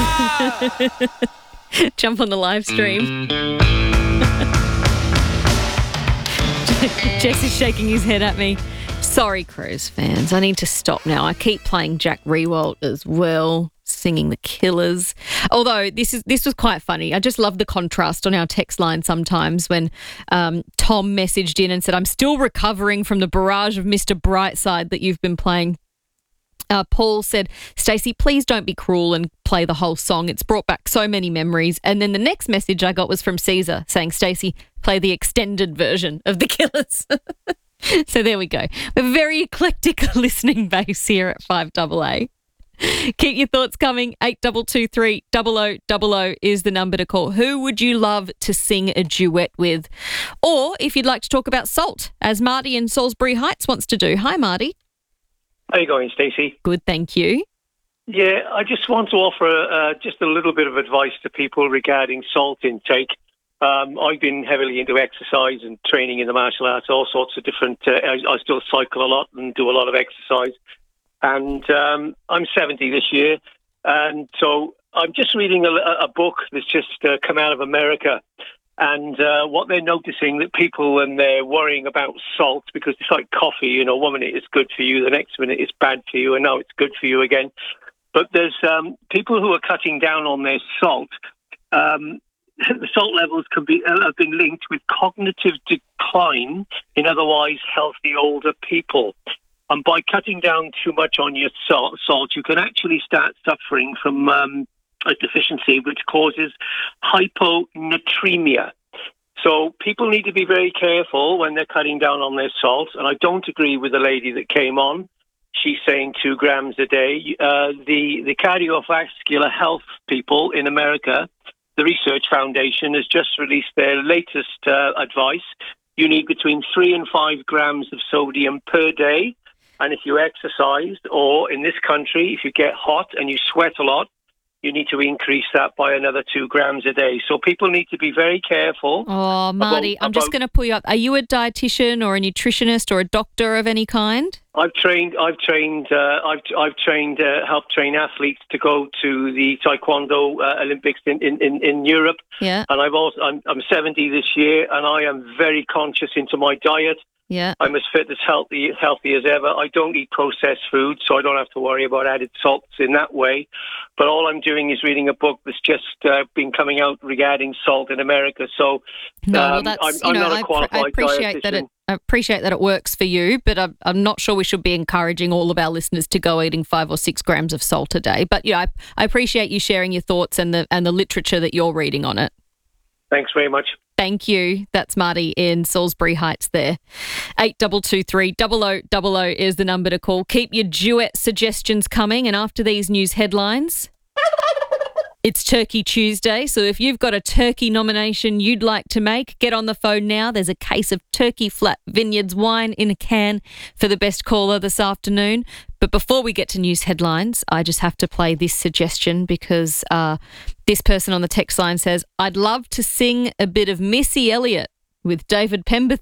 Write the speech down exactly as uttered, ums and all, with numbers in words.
Jump on the live stream. Jess is shaking his head at me. Sorry, Crows fans. I need to stop now. I keep playing Jack Riewoldt as well, singing The Killers. Although this is this was quite funny. I just love the contrast on our text line sometimes when um, Tom messaged in and said, I'm still recovering from the barrage of Mister Brightside that you've been playing. Uh, Paul said, Stacey, please don't be cruel and play the whole song. It's brought back so many memories. And then the next message I got was from Caesar saying, Stacey, play the extended version of The Killers. So there we go. We have a very eclectic listening base here at five A A. Keep your thoughts coming. eight two two three, zero zero zero zero is the number to call. Who would you love to sing a duet with? Or if you'd like to talk about salt, as Marty in Salisbury Heights wants to do. Hi, Marty. How are you going, Stacey? Good, thank you. Yeah, I just want to offer uh, just a little bit of advice to people regarding salt intake. Um, I've been heavily into exercise and training in the martial arts, all sorts of different... Uh, I, I still cycle a lot and do a lot of exercise. And um, I'm seventy this year. And so I'm just reading a, a book that's just uh, come out of America. And uh, what they're noticing that people, when they're worrying about salt, because it's like coffee, you know, one minute it's good for you, the next minute it's bad for you, and now it's good for you again. But there's um, people who are cutting down on their salt. Um, the salt levels can be uh, have been linked with cognitive decline in otherwise healthy older people. And by cutting down too much on your salt, salt you can actually start suffering from um, a deficiency which causes hyponatremia. So people need to be very careful when they're cutting down on their salt. And I don't agree with the lady that came on. She's saying two grams a day. Uh, the, the cardiovascular health people in America, the Research Foundation, has just released their latest uh, advice. You need between three and five grams of sodium per day. And if you exercise, or in this country, if you get hot and you sweat a lot, you need to increase that by another two grams a day. So people need to be very careful. Oh, Marty, about, I'm just about, going to pull you up. Are you a dietitian or a nutritionist or a doctor of any kind? I've trained. I've trained. Uh, I've I've trained. Uh, helped train athletes to go to the Taekwondo uh, Olympics in, in, in, in Europe. Yeah. And I've also. I'm, I'm seventy this year, and I am very conscious into my diet. Yeah. I'm as fit, as healthy, healthy as ever. I don't eat processed food, so I don't have to worry about added salts in that way. But all I'm doing is reading a book that's just uh, been coming out regarding salt in America. So no, well, um, that's, I'm, you I'm know, not a I, qualified I appreciate dietitian. that it. I appreciate that it works for you, but I'm, I'm not sure we should be encouraging all of our listeners to go eating five or six grams of salt a day. But yeah, I, I appreciate you sharing your thoughts and the and the literature that you're reading on it. Thanks very much. Thank you. That's Marty in Salisbury Heights there. eight two two three, zero zero zero zero is the number to call. Keep your duet suggestions coming. And after these news headlines, it's Turkey Tuesday. So if you've got a turkey nomination you'd like to make, get on the phone now. There's a case of Turkey Flat Vineyards wine in a can for the best caller this afternoon. But before we get to news headlines, I just have to play this suggestion because uh, this person on the text line says, I'd love to sing a bit of Missy Elliott with David Pemberton